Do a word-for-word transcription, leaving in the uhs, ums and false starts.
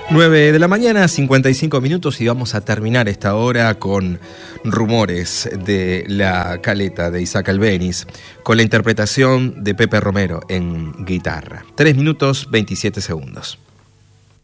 nueve de la mañana, cincuenta y cinco minutos, y vamos a terminar esta hora con Rumores de la Caleta de Isaac Albéniz, con la interpretación de Pepe Romero en guitarra. tres minutos veintisiete segundos.